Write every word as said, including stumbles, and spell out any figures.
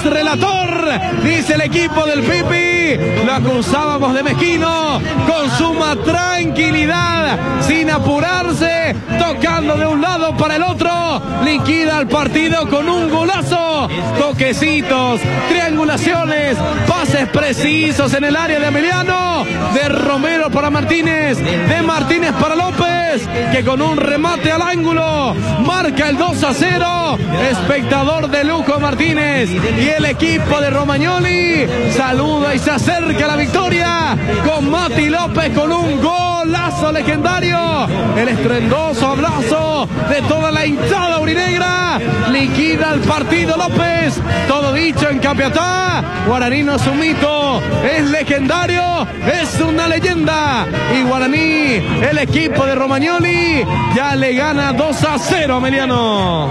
relator, dice el equipo del Pipi. Lo acusábamos de mezquino, con suma tranquilidad, sin apurarse, tocando de un lado para el otro, liquida el partido con un golazo, toquecitos, triangulaciones, pases precisos en el área de Emiliano, de Romero para Martínez, de Martínez para López, que con un remate al ángulo marca el dos a cero. Espectador de lujo Martínez, y el equipo de Romagnoli saluda y se acerca a la victoria con Mati López con un golazo legendario. El estruendoso abrazo de toda la hinchada aurinegra, liquida el partido López. Todo dicho en Capiatá, Guaraní no es un mito, es legendario, es una leyenda. Y Guaraní, el equipo de Romagnoli, ya le gana dos a cero a Emiliano.